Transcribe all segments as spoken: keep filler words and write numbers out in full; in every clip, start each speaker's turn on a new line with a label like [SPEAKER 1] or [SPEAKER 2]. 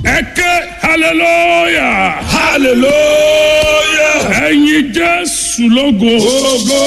[SPEAKER 1] Ẹ̀kẹ́ hallelujah.
[SPEAKER 2] Hallelujah.
[SPEAKER 1] Ẹ̀yin Jésù lógo.
[SPEAKER 2] Ògo.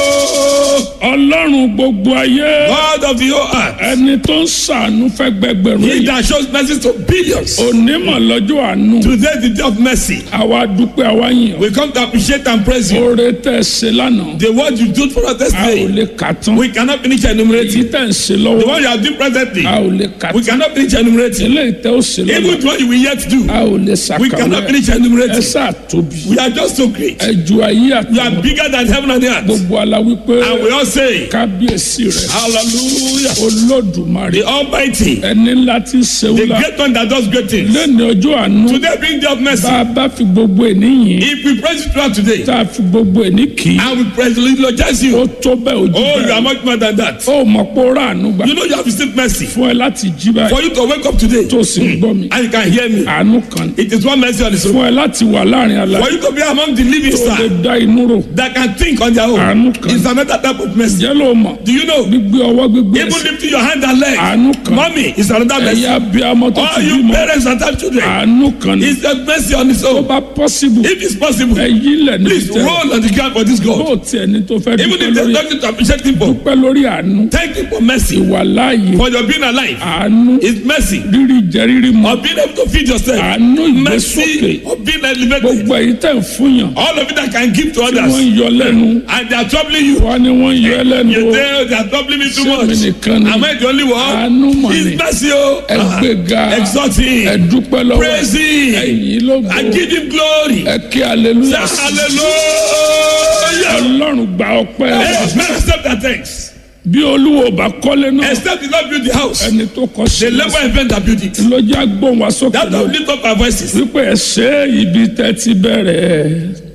[SPEAKER 1] Ọlọ́run gbogbo ayé.
[SPEAKER 2] God of the whole earth.
[SPEAKER 1] Ẹni tó ń ṣàánú fẹ́ gbẹgbẹ̀rún
[SPEAKER 2] He
[SPEAKER 1] yìí.
[SPEAKER 2] that shows mercy to billions.
[SPEAKER 1] Onímọ̀ lọ́jọ́ àánú.
[SPEAKER 2] Today is the day of mercy.
[SPEAKER 1] Àwa dúpẹ́ àwa yìn ọ́.
[SPEAKER 2] We come to appreciate and praise you.
[SPEAKER 1] Oore tẹ́ ẹ ṣe lánàá.
[SPEAKER 2] The word you do for us this
[SPEAKER 1] A ò
[SPEAKER 2] day,
[SPEAKER 1] lè kà tán.
[SPEAKER 2] we cannot finish
[SPEAKER 1] Èyí
[SPEAKER 2] enumerating.
[SPEAKER 1] tẹ́ ń ṣe
[SPEAKER 2] The
[SPEAKER 1] lọ́wọ́.
[SPEAKER 2] one you are doing presently,
[SPEAKER 1] A ò lè kà
[SPEAKER 2] we
[SPEAKER 1] tán.
[SPEAKER 2] cannot finish enumerating.
[SPEAKER 1] Eléyìí tẹ́ ó ṣe
[SPEAKER 2] Even
[SPEAKER 1] lọ́wọ́.
[SPEAKER 2] the one you will yet do,
[SPEAKER 1] A ò lè
[SPEAKER 2] we cannot
[SPEAKER 1] ṣàkàwé.
[SPEAKER 2] finish
[SPEAKER 1] Ẹ
[SPEAKER 2] enumerating.
[SPEAKER 1] sáà tóbi.
[SPEAKER 2] We are just so great.
[SPEAKER 1] Ẹ ju ayé
[SPEAKER 2] You are
[SPEAKER 1] àtọ̀run.
[SPEAKER 2] bigger than heaven and earth.
[SPEAKER 1] Gbogbo ala wípé
[SPEAKER 2] And we all say,
[SPEAKER 1] kábíyèsí rẹ̀.
[SPEAKER 2] Hallelujah.
[SPEAKER 1] Olódùmarè.
[SPEAKER 2] The Almighty,
[SPEAKER 1] Ẹni ńlá tí ń ṣe
[SPEAKER 2] the
[SPEAKER 1] wúlà.
[SPEAKER 2] great one that does great things.
[SPEAKER 1] Lẹ́ni ọjọ́ àánú.
[SPEAKER 2] Today being the of mercy.
[SPEAKER 1] Bá a bá fi gbogbo ènìyàn.
[SPEAKER 2] If we praise you throughout today,
[SPEAKER 1] Tá a fi gbogbo ènì kì í.
[SPEAKER 2] and we praise you, eulogize you,
[SPEAKER 1] Ó tó bẹ́ẹ̀ ojú
[SPEAKER 2] oh, you are
[SPEAKER 1] bẹ́ẹ̀.
[SPEAKER 2] much more than that.
[SPEAKER 1] Ó mọ̀ pé ó rà àánú gbà.
[SPEAKER 2] You know you have received mercy.
[SPEAKER 1] Fún ẹ láti jí báyìí.
[SPEAKER 2] For you to wake up today,
[SPEAKER 1] Tó sì ń gbọ́ mi.
[SPEAKER 2] and you can hear me,
[SPEAKER 1] Àánú kan.
[SPEAKER 2] it is one mercy on its own.
[SPEAKER 1] Fún ẹ láti wà láàrin
[SPEAKER 2] For
[SPEAKER 1] alá.
[SPEAKER 2] you to be among the living
[SPEAKER 1] Tó lè
[SPEAKER 2] star
[SPEAKER 1] dá inú rò.
[SPEAKER 2] that can think on their own,
[SPEAKER 1] Àánú kan.
[SPEAKER 2] is another type of mercy.
[SPEAKER 1] Jẹ́ ló mọ̀.
[SPEAKER 2] Do you know?
[SPEAKER 1] Gbígbé ọwọ́ gbígbé
[SPEAKER 2] Even
[SPEAKER 1] ẹsẹ̀.
[SPEAKER 2] lifting your hand and leg,
[SPEAKER 1] Àánú kan.
[SPEAKER 2] mommy, is another mercy.
[SPEAKER 1] Ẹ̀yà abiyamọ tó
[SPEAKER 2] All
[SPEAKER 1] ti
[SPEAKER 2] you
[SPEAKER 1] bímọ.
[SPEAKER 2] parents that have children,
[SPEAKER 1] Àánú kan ni.
[SPEAKER 2] is a mercy on its
[SPEAKER 1] Tó
[SPEAKER 2] own.
[SPEAKER 1] bá pọ́sibù.
[SPEAKER 2] If it's possible,
[SPEAKER 1] Ẹ yí lẹ̀ ní
[SPEAKER 2] please
[SPEAKER 1] tẹ̀.
[SPEAKER 2] roll on the ground for this God.
[SPEAKER 1] Bó tiẹ̀ ní tó fẹ́
[SPEAKER 2] Even
[SPEAKER 1] dúpẹ́
[SPEAKER 2] if there's
[SPEAKER 1] lórí.
[SPEAKER 2] nothing to appreciate him for,
[SPEAKER 1] Dúpẹ́ lórí àánú.
[SPEAKER 2] thank him for mercy,
[SPEAKER 1] Ìwà láàyè.
[SPEAKER 2] for your being alive.
[SPEAKER 1] Àánú.
[SPEAKER 2] It's mercy
[SPEAKER 1] Rírí jẹ rírí mu.
[SPEAKER 2] of being able to feed yourself.
[SPEAKER 1] Àánú
[SPEAKER 2] Mercy
[SPEAKER 1] ìgbésókè.
[SPEAKER 2] of being elevated.
[SPEAKER 1] Gbogbo èyí tẹ̀ ń fúnyàn.
[SPEAKER 2] All of it that can give to
[SPEAKER 1] Wọ́n
[SPEAKER 2] others,
[SPEAKER 1] ń yọ lẹ́nu.
[SPEAKER 2] and they are troubling you.
[SPEAKER 1] Wọ́n ní wọ́n ń yọ ẹ́ lẹ́nu
[SPEAKER 2] You
[SPEAKER 1] o.
[SPEAKER 2] say they are troubling me too
[SPEAKER 1] Ṣé mi
[SPEAKER 2] much.
[SPEAKER 1] nìkan ni?
[SPEAKER 2] Am I the only one?
[SPEAKER 1] Àánú mọ̀ ni.
[SPEAKER 2] It's mercy, oh.
[SPEAKER 1] Ẹ gbéga.
[SPEAKER 2] Exalt
[SPEAKER 1] Ẹ
[SPEAKER 2] him.
[SPEAKER 1] dúpẹ́ lọ́wọ́.
[SPEAKER 2] Praise him.
[SPEAKER 1] Ẹ̀yìn lógo.
[SPEAKER 2] I give him glory.
[SPEAKER 1] Ẹ kí aleluya.
[SPEAKER 2] Say hallelujah.
[SPEAKER 1] Ọlọ́run gba ọpẹ́ wa.
[SPEAKER 2] Hey, man, accept that thanks.
[SPEAKER 1] Bí Olúwo bá kọ́lé náà.
[SPEAKER 2] Except the Lord build the house.
[SPEAKER 1] Ẹni tó kọ́ sí.
[SPEAKER 2] The labor invent that build it.
[SPEAKER 1] Lọ́jà gbóhùn wá sókè
[SPEAKER 2] That
[SPEAKER 1] lọ.
[SPEAKER 2] will lift up our voices.
[SPEAKER 1] Wípé ẹ ṣe ibi tẹ́ ti bẹ̀rẹ̀.